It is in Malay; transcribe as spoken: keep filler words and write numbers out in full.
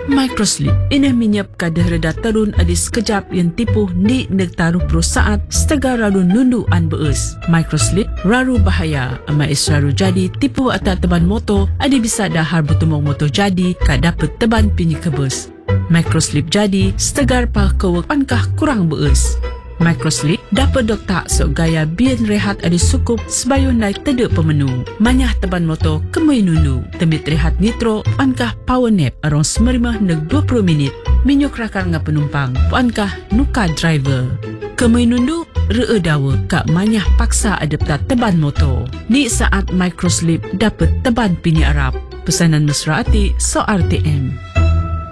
Microslip ini minyap kadah reda tarun adis sekejap yang tipu ni negtaruh pro saat setega raru nundu an beus. Microslip raru bahaya ama is raru jadi tipu atas teban motor adi bisa dahar bertumong motor jadi ka dapat teban pinyi kebus. Microslip jadi setegar pah kewek pankah kurang beus. Microslip dapat doktak sok gaya bian rehat adi sukup sebayun naik tedek pemenu. Manyah teban motor kemui nundu. Tembit rehat nitro pankah power nap arong semerimah neg dua puluh minit. Minyuk rakar nga penumpang pankah nuka driver. Kemui nundu ree dawa kak manyah paksa adapta teban motor. Ni saat Microslip dapat teban pini Arab. Pesanan mesra ati so R T M.